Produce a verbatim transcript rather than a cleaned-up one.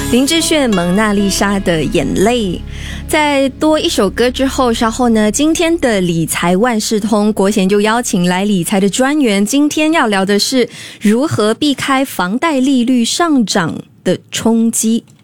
林志炫《蒙娜丽莎的眼泪》。在多一首歌之后，稍后呢，今天的理财万事通，国贤就邀请来理财的专员。今天要聊的是如何避开房贷利率上涨的冲击。